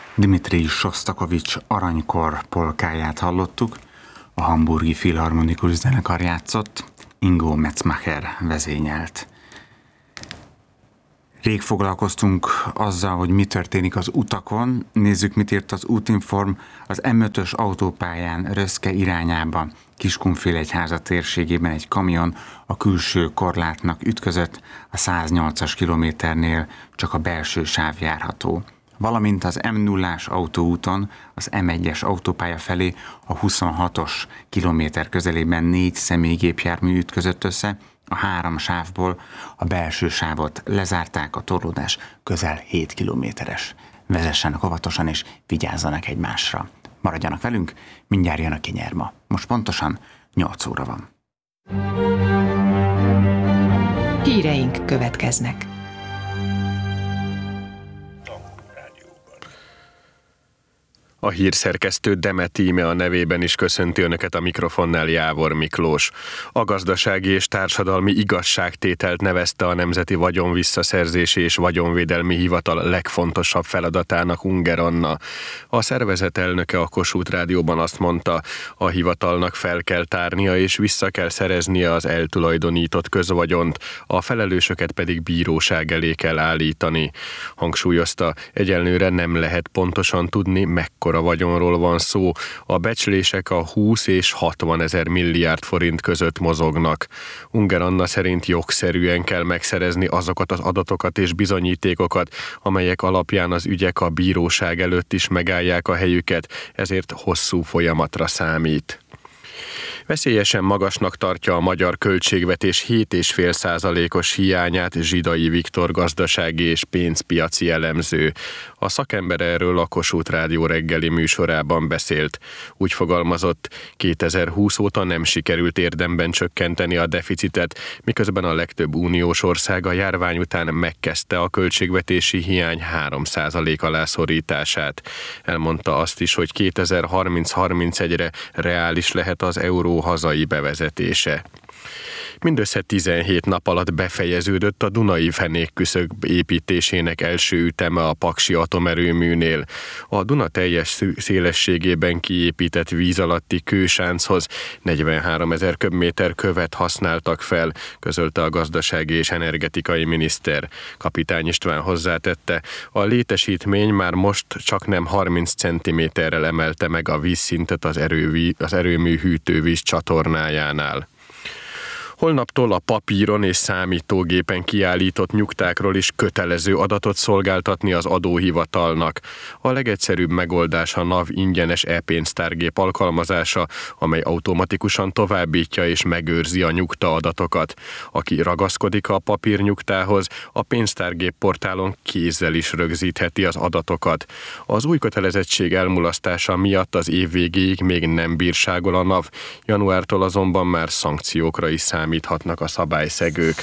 Dmitrij Sostakovics Aranykor polkáját hallottuk, a Hamburgi Filharmonikus Zenekar játszott, Ingo Metzmacher vezényelt. Rég foglalkoztunk azzal, hogy mi történik az utakon. Nézzük, mit írt az Útinform. Az M5-ös autópályán Röszke irányába Kiskunfélegyháza térségében egy kamion a külső korlátnak ütközött, a 108-as kilométernél csak a belső sáv járható. Valamint az M0-ás autóúton, az M1-es autópálya felé a 26-os kilométer közelében 4 személygépjármű ütközött össze, a 3 sávból a belső sávot lezárták, a torlódás közel 7 kilométeres. Vezessenek óvatosan és vigyázzanak egymásra. Maradjanak velünk, mindjárt jön a Kinyerma. Most pontosan 8 óra van. Híreink következnek. A hírszerkesztő Demet Íme a nevében is köszönti Önöket, a mikrofonnál Jávor Miklós. A gazdasági és társadalmi igazságtételt nevezte a Nemzeti Vagyonvisszaszerzési és Vagyonvédelmi Hivatal legfontosabb feladatának Unger Anna. A szervezet elnöke a Kossuth Rádióban azt mondta, a hivatalnak fel kell tárnia és vissza kell szereznie az eltulajdonított közvagyont, a felelősöket pedig bíróság elé kell állítani. Hangsúlyozta, egyelőre nem lehet pontosan tudni, mekkora vagyonról van szó, a becslések a 20 és 60 ezer milliárd forint között mozognak. Unger Anna szerint jogszerűen kell megszerezni azokat az adatokat és bizonyítékokat, amelyek alapján az ügyek a bíróság előtt is megállják a helyüket, ezért hosszú folyamatra számít. Veszélyesen magasnak tartja a magyar költségvetés 7,5%-os hiányát Zsidai Viktor gazdasági és pénzpiaci elemző. A szakember erről a Kossuth Rádió reggeli műsorában beszélt. Úgy fogalmazott, 2020 óta nem sikerült érdemben csökkenteni a deficitet, miközben a legtöbb uniós ország a járvány után megkezdte a költségvetési hiány 3% alá szorítását. Elmondta azt is, hogy 2030-31-re reális lehet az euró hazai bevezetése. Mindössze 17 nap alatt befejeződött a Dunai fenékküszöb építésének első üteme a Paksi atomerőműnél. A Duna teljes szélességében kiépített víz alatti kősánchoz 43 000 köbméter követ használtak fel, közölte a gazdasági és energetikai miniszter. Kapitány István hozzátette, a létesítmény már most csaknem 30 cm-rel emelte meg a vízszintet az erőmű hűtővíz csatornájánál. Holnaptól a papíron és számítógépen kiállított nyugtákról is kötelező adatot szolgáltatni az adóhivatalnak. A legegyszerűbb megoldás a NAV ingyenes e-pénztárgép alkalmazása, amely automatikusan továbbítja és megőrzi a nyugta adatokat. Aki ragaszkodik a papírnyugtához, a pénztárgép portálon kézzel is rögzítheti az adatokat. Az új kötelezettség elmulasztása miatt az év végéig még nem bírságol a NAV, januártól azonban már szankciókra is számíthatnak a szabályszegők.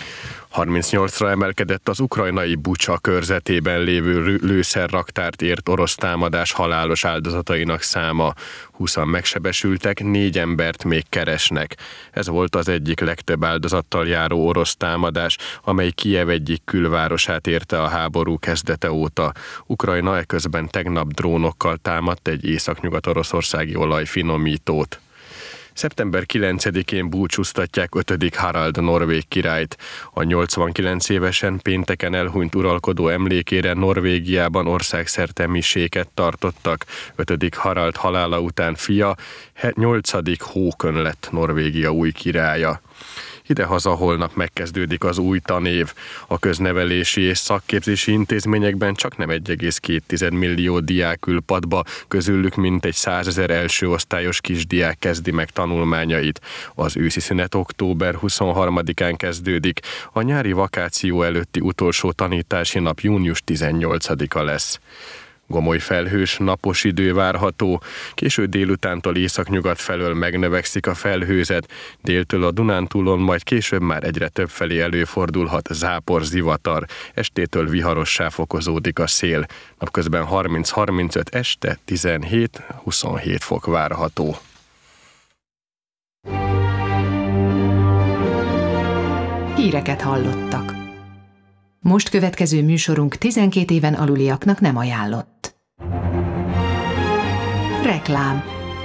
38-ra emelkedett az ukrajnai Bucsa körzetében lévő lőszerraktárt ért orosz támadás halálos áldozatainak száma. 20-an megsebesültek, 4 embert még keresnek. Ez volt az egyik legtöbb áldozattal járó orosz támadás, amely Kijev egyik külvárosát érte a háború kezdete óta. Ukrajna eközben tegnap drónokkal támadt egy északnyugat-oroszországi olajfinomítót. Szeptember 9-én búcsúztatják 5. Harald norvég királyt. A 89 évesen pénteken elhunyt uralkodó emlékére Norvégiában országszerte miséket tartottak. 5. Harald halála után fia, 8. Håkon lett Norvégia új királya. Idehaza holnap megkezdődik az új tanév. A köznevelési és szakképzési intézményekben csaknem 1,2 millió diák ül padba, közülük mintegy 100 000 első osztályos kisdiák kezdi meg tanulmányait. Az őszi szünet október 23-án kezdődik, a nyári vakáció előtti utolsó tanítási nap június 18-a lesz. Gomoly felhős, napos idő várható, késő délutántól északnyugat felől megnövekszik a felhőzet, déltől a Dunántúlon, majd később már egyre több felé előfordulhat zápor, zivatar, estétől viharossá fokozódik a szél. Napközben 30-35, este 17-27 fok várható. Híreket hallottak. Most következő műsorunk 12 éven aluliaknak nem ajánlott. Reklám.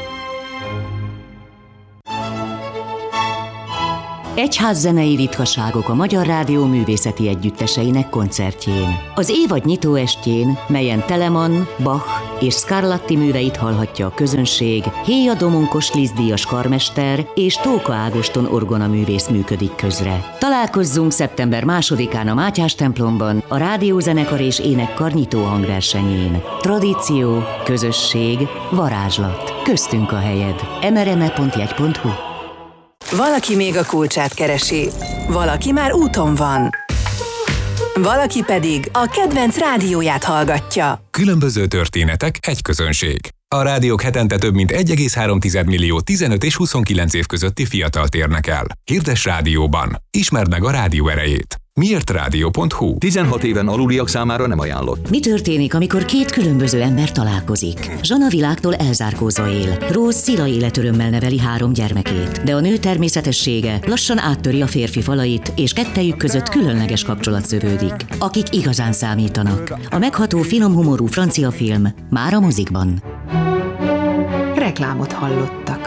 Egyházzenei ritkaságok a Magyar Rádió művészeti együtteseinek koncertjén. Az évad nyitóestjén, melyen Telemann, Bach és Scarlatti műveit hallhatja a közönség, Héja Domonkos Liszt-díjas karmester és Tóka Ágoston orgonaművész működik közre. Találkozzunk szeptember 2-án a Mátyás templomban a Rádiózenekar és Énekkar nyitó hangversenyén. Tradíció, közösség, varázslat. Köztünk a helyed. mrme.jegy.hu. Valaki még a kulcsát keresi, valaki már úton van, valaki pedig a kedvenc rádióját hallgatja. Különböző történetek, egy közönség. A rádiók hetente több mint 1,3 millió 15 és 29 év közötti fiatalt érnek el. Hirdess rádióban. Ismerd meg a rádió erejét. Miértrádió.hu. 16 éven aluliak számára nem ajánlott. Mi történik, amikor két különböző ember találkozik? Zsana világtól elzárkózva él. Rose szila életörömmel neveli 3 gyermekét, de a nő természetessége lassan áttöri a férfi falait, és kettejük között különleges kapcsolat szövődik. Akik igazán számítanak. A megható finom-humorú francia film már a mozikban. Reklámot hallottak.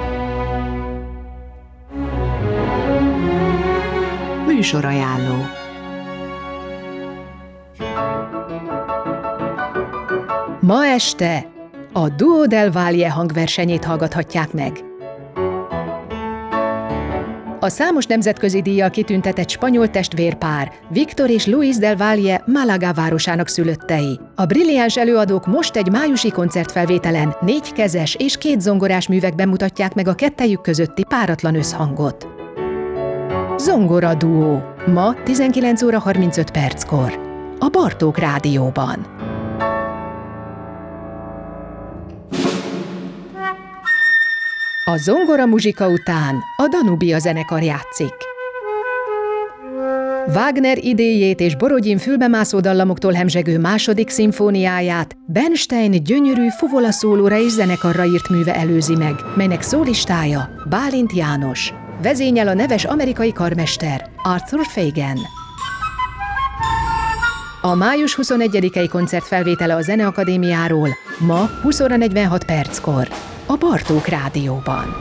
Műsorajánló. Ma este a Duo del Valle hangversenyét hallgathatják meg. A számos nemzetközi díjjal kitüntetett spanyol testvérpár, Victor és Luis del Valle Málaga városának szülöttei. A brilliáns előadók most egy májusi koncertfelvételen 4 kezes és 2 zongorás művekben mutatják meg a kettejük közötti páratlan összhangot. Zongora duó. Ma 19 óra 35 perckor. A Bartók Rádióban. A zongora muzsika után a Danubia zenekar játszik. Wagner idéjét és Borodin fülbemászó dallamoktól hemzsegő második szimfóniáját Bernstein gyönyörű fuvola szólóra és zenekarra írt műve előzi meg, melynek szólistája Bálint János. Vezényel a neves amerikai karmester Arthur Fagan. A május 21-i koncert felvétele a Zeneakadémiáról ma 20 óra 46 perckor a Bartók Rádióban.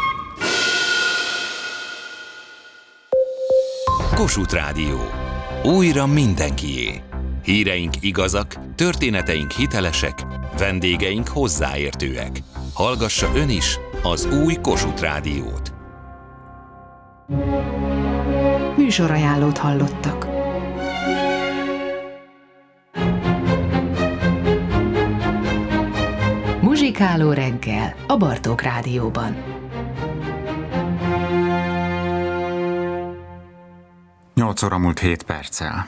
Kossuth Rádió. Újra mindenkié. Híreink igazak, történeteink hitelesek, vendégeink hozzáértőek. Hallgassa ön is az új Kossuth Rádiót. Műsorajánlót hallottak. Muzsikáló reggel a Bartók Rádióban. 8 óra múlt 7 perccel.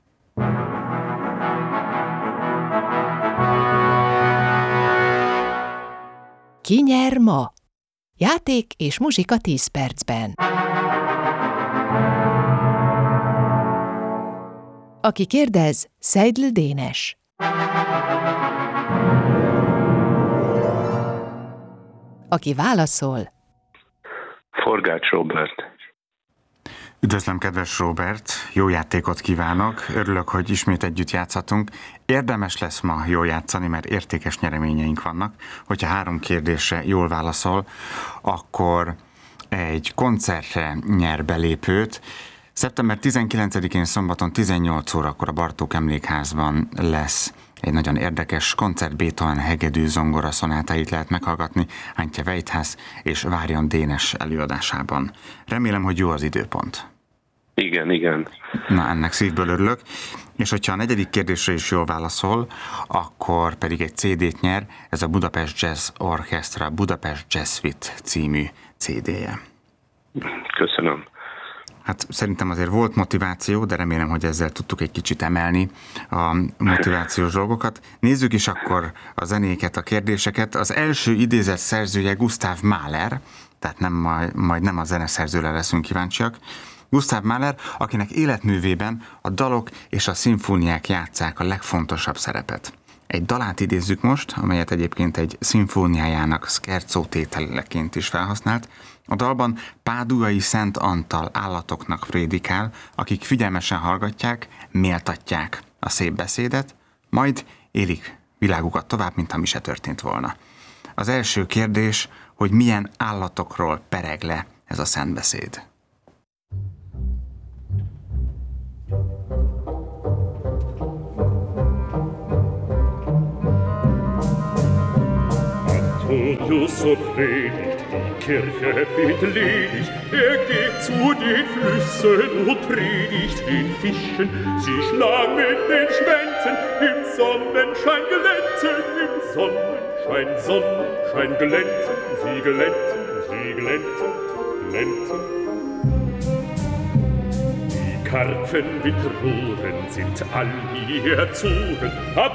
Ki nyer ma? Játék és muzsika 10 percben. Aki kérdez, Seidl Dénes. Aki válaszol, Forgács Róbert. Üdvözlöm, kedves Róbert, jó játékot kívánok, örülök, hogy ismét együtt játszhatunk. Érdemes lesz ma jól játszani, mert értékes nyereményeink vannak. Hogyha 3 kérdésre jól válaszol, akkor egy koncertre nyer belépőt. Szeptember 19-én szombaton 18 órakor a Bartók Emlékházban lesz egy nagyon érdekes koncert, Beethoven hegedű zongora szonátáit lehet meghallgatni Antje Weithaus és Várjon Dénes előadásában. Remélem, hogy jó az időpont. Igen. Na, ennek szívből örülök. És hogyha a 4. kérdésre is jól válaszol, akkor pedig egy CD-t nyer, ez a Budapest Jazz Orchestra Budapest Jazz Suite című CD-je. Köszönöm. Hát szerintem azért volt motiváció, de remélem, hogy ezzel tudtuk egy kicsit emelni a motivációs dolgokat. Nézzük is akkor a zenéket, a kérdéseket. Az első idézett szerzője Gustav Mahler, tehát majd nem a zeneszerzőre leszünk kíváncsiak. Gustav Mahler, akinek életművében a dalok és a szimfóniák játsszák a legfontosabb szerepet. Egy dalát idézzük most, amelyet egyébként egy szimfóniájának scherzo tételeként is felhasznált. A dalban Páduai Szent Antal állatoknak prédikál, akik figyelmesen hallgatják, méltatják a szép beszédet, majd élik világukat tovább, mint ami se történt volna. Az első kérdés, hogy milyen állatokról pereg le ez a szentbeszéd. Antonius so predigt, die Kirche wird ledig. Geht zu den Flüssen und predigt den Fischen. Sie schlagen mit den Schwänzen, im Sonnenschein glänzen, im Sonnenschein glänzen. Sie glänzen, glänzen. Die Karpfen mit Rohren sind all hier erzogen.